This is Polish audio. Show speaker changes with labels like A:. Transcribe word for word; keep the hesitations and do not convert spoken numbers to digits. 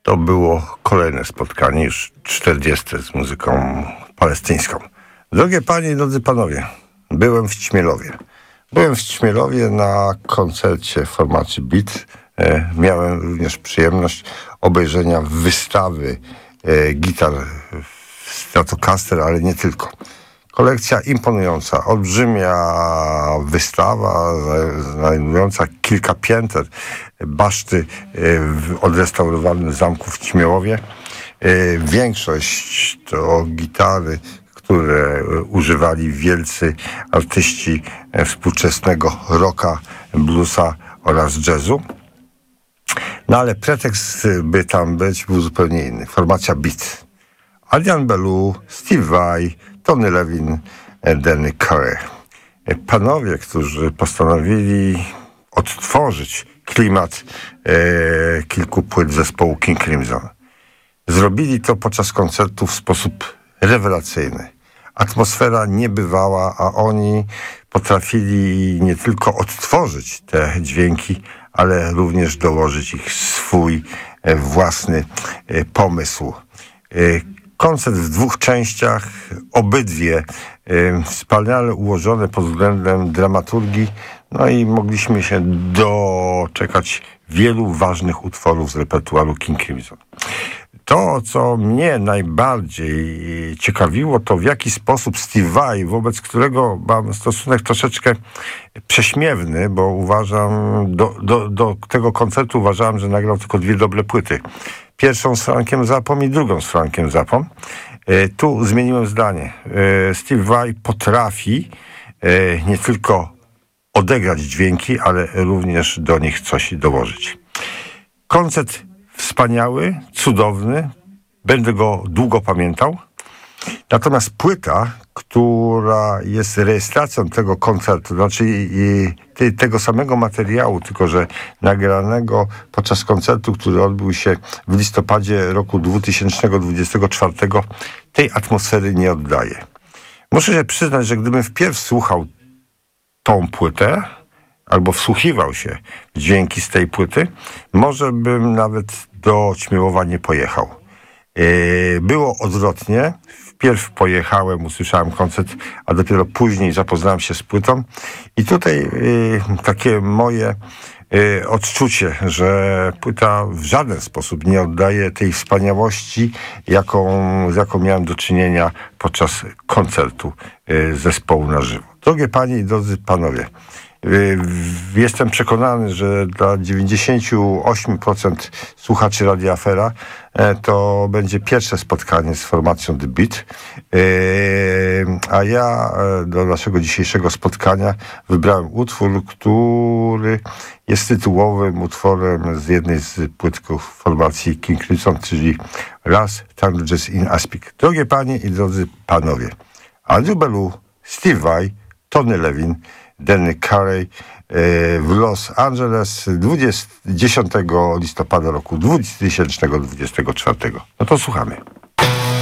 A: To było kolejne spotkanie, już czterdzieste z muzyką palestyńską. Drogie panie i drodzy panowie, byłem w Ćmielowie. Byłem w Ćmielowie na koncercie formacji Beat. E, miałem również przyjemność obejrzenia wystawy e, gitar Stratocaster, ale nie tylko. Kolekcja imponująca, olbrzymia wystawa, znajdująca kilka pięter baszty w odrestaurowanym zamku w Ćmiełowie. Większość to gitary, które używali wielcy artyści współczesnego rocka, bluesa oraz jazzu. No ale pretekst, by tam być, był zupełnie inny. Formacja Beat. Adrian Belew, Steve Vai, Tony Levin, Danny Carey. Panowie, którzy postanowili odtworzyć klimat e, kilku płyt zespołu King Crimson. Zrobili to podczas koncertu w sposób rewelacyjny. Atmosfera niebywała, a oni potrafili nie tylko odtworzyć te dźwięki, ale również dołożyć ich swój e, własny e, pomysł. E, Koncert w dwóch częściach, obydwie y, wspaniale ułożone pod względem dramaturgii, no i mogliśmy się doczekać wielu ważnych utworów z repertuaru King Crimson. To, co mnie najbardziej ciekawiło, to w jaki sposób Steve Vai, wobec którego mam stosunek troszeczkę prześmiewny, bo uważam, do, do, do tego koncertu uważałem, że nagrał tylko dwie dobre płyty. Pierwszą z Frankiem Zappą i drugą z Frankiem Zappą. E, tu zmieniłem zdanie. E, Steve Vai potrafi e, nie tylko odegrać dźwięki, ale również do nich coś dołożyć. Koncert wspaniały, cudowny. Będę go długo pamiętał. Natomiast płyta, która jest rejestracją tego koncertu, znaczy i, i, tego samego materiału, tylko że nagranego podczas koncertu, który odbył się w listopadzie roku dwa tysiące dwudziestego czwartego, tej atmosfery nie oddaje. Muszę się przyznać, że gdybym wpierw słuchał tą płytę, albo wsłuchiwał się w dźwięki z tej płyty, może bym nawet do Ćmiełowa nie pojechał. Było odwrotnie. Wpierw pojechałem, usłyszałem koncert, a dopiero później zapoznałem się z płytą. I tutaj y, takie moje y, odczucie, że płyta w żaden sposób nie oddaje tej wspaniałości, jaką, z jaką miałem do czynienia podczas koncertu y, zespołu na żywo. Drogie panie i drodzy panowie, jestem przekonany, że dla dziewięćdziesiąt osiem procent słuchaczy Radia Afera to będzie pierwsze spotkanie z formacją The Beat. A ja do naszego dzisiejszego spotkania wybrałem utwór, który jest tytułowym utworem z jednej z płytków formacji King Crimson, czyli Last Tangers in Aspic. Drogie panie i drodzy panowie, Adrian Belew, Steve Vai, Tony Levin, Danny Carey w Los Angeles dziesiątego listopada roku dwa tysiące dwudziestego czwartego. No to słuchamy.